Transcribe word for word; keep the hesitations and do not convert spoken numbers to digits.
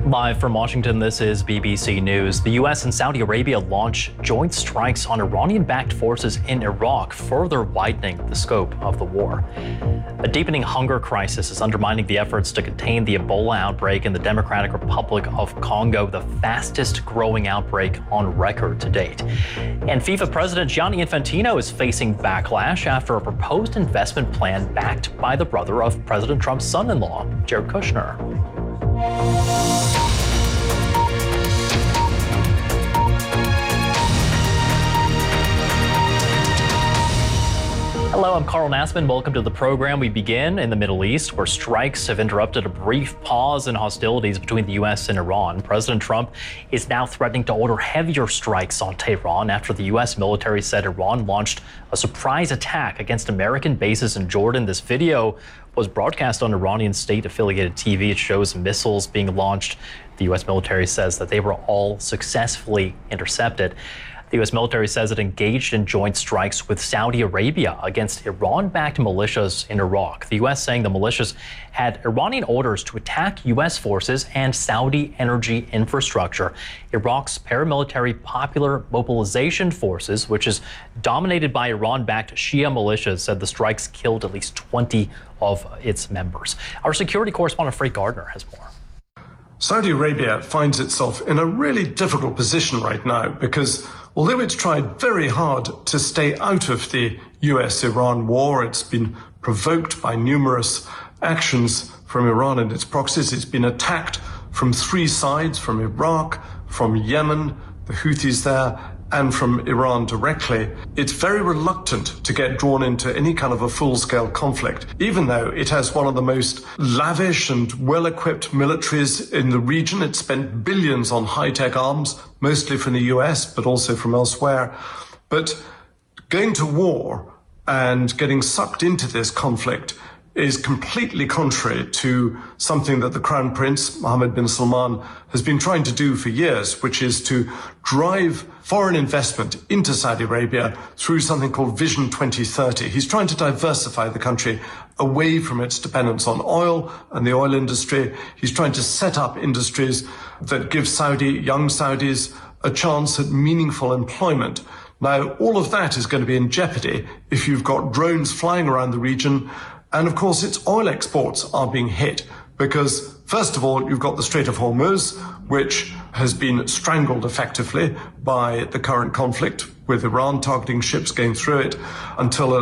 Live from Washington, this is B B C News. The U S and Saudi Arabia launch joint strikes on Iranian-backed forces in Iraq, further widening the scope of the war. A deepening hunger crisis is undermining the efforts to contain the Ebola outbreak in the Democratic Republic of Congo, the fastest growing outbreak on record to date. And FIFA President Gianni Infantino is facing backlash after a proposed investment plan backed by the brother of President Trump's son-in-law, Jared Kushner. Hello, I'm Carl Nassman. Welcome to the program. We begin in the Middle East, where strikes have interrupted a brief pause in hostilities between the U S and Iran. President Trump is now threatening to order heavier strikes on Tehran after the U S military said Iran launched a surprise attack against American bases in Jordan. This video was broadcast on Iranian state-affiliated T V. It shows missiles being launched. The U S military says that they were all successfully intercepted. The U S military says it engaged in joint strikes with Saudi Arabia against Iran-backed militias in Iraq. The U S saying the militias had Iranian orders to attack U S forces and Saudi energy infrastructure. Iraq's paramilitary Popular Mobilization Forces, which is dominated by Iran-backed Shia militias, said the strikes killed at least twenty of its members. Our security correspondent Frank Gardner has more. Saudi Arabia finds itself in a really difficult position right now because although it's tried very hard to stay out of the U S Iran war, it's been provoked by numerous actions from Iran and its proxies. It's been attacked from three sides, from Iraq, from Yemen, the Houthis there, and from Iran directly. It's very reluctant to get drawn into any kind of a full-scale conflict, even though it has one of the most lavish and well-equipped militaries in the region. It's spent billions on high-tech arms, mostly from the U S, but also from elsewhere. But going to war and getting sucked into this conflict is completely contrary to something that the Crown Prince, Mohammed bin Salman, has been trying to do for years, which is to drive foreign investment into Saudi Arabia through something called Vision twenty thirty. He's trying to diversify the country away from its dependence on oil and the oil industry. He's trying to set up industries that give Saudi, young Saudis, a chance at meaningful employment. Now, all of that is going to be in jeopardy if you've got drones flying around the region. And of course, its oil exports are being hit because, first of all, you've got the Strait of Hormuz, which has been strangled effectively by the current conflict, with Iran targeting ships going through it until a